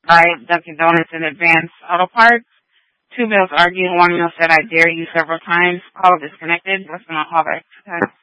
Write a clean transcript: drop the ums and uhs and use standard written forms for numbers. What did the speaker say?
by Dunkin' Donuts and Advance Auto Parts. Two males arguing. One male said, "I dare you" several times. Call disconnected. What's going on? Call back.